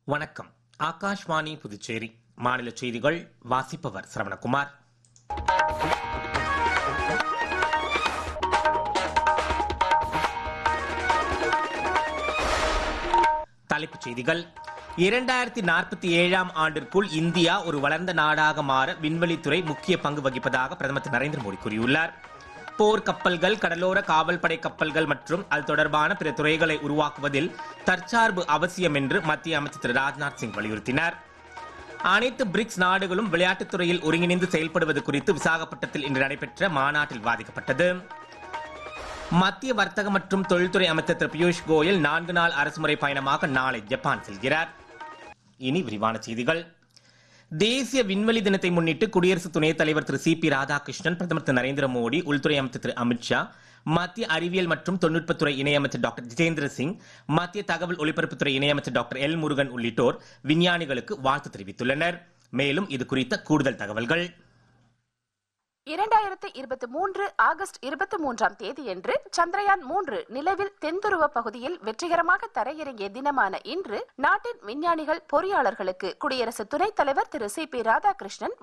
வணக்கம். ஆகாஷ்வாணி புதுச்சேரி மாநில செய்திகள் வாசிப்பவர் சரவணகுமார். தலைப்புச் செய்திகள். 2047 ஆண்டிற்குள் இந்தியா ஒரு வளர்ந்த நாடாக மாற விண்வெளித்துறை முக்கிய பங்கு வகிப்பதாக பிரதமர் திரு நரேந்திர மோடி கூறியுள்ளார். போர் கப்பல்கள், கடலோர காவல்படை கப்பல்கள் மற்றும் அது தொடர்பான பிற துறைகளை உருவாக்குவதில் தற்சார்பு அவசியம் என்று மத்திய அமைச்சர் திரு ராஜ்நாத் சிங் வலியுறுத்தினார். அனைத்து பிரிக்ஸ் நாடுகளும் விளையாட்டுத் துறையில் ஒருங்கிணைந்து செயல்படுவது குறித்து விசாகப்பட்டினத்தில் இன்று நடைபெற்ற மாநாட்டில் விவாதிக்கப்பட்டது. மத்திய வர்த்தக மற்றும் தொழில்துறை அமைச்சர் திரு பியூஷ் கோயல் 4 நாள் அரசுமுறை பயணமாக நாளை ஜப்பான் செல்கிறார். இனி விரிவான செய்திகள். தேசிய விண்வெளி தினத்தை முன்னிட்டு குடியரசு துணைத் தலைவர் திரு சி.பி. ராதாகிருஷ்ணன், பிரதமர் திரு நரேந்திர மோடி, உள்துறை அமைச்சர் திரு அமித்ஷா, மத்திய அறிவியல் மற்றும் தொழில்நுட்பத்துறை இணையமைச்சர் டாக்டர் ஜிதேந்திர சிங், மத்திய தகவல் ஒலிபரப்புத்துறை இணையமைச்சர் டாக்டர் எல் முருகன் உள்ளிட்டோர் விஞ்ஞானிகளுக்கு வாழ்த்து தெரிவித்துள்ளனர். மேலும் இது குறித்த கூடுதல் தகவல்கள். 2023 ஆகஸ்ட் 23ஆம் தேதியன்று சந்திரயான் 3 நிலவில் தென்துருவ பகுதியில் வெற்றிகரமாக தரையிறங்கிய தினமான இன்று நாட்டின் விஞ்ஞானிகள், பொறியாளர்களுக்கு குடியரசு துணைத் தலைவர் திரு சி.பி. ராதாகிருஷ்ணன்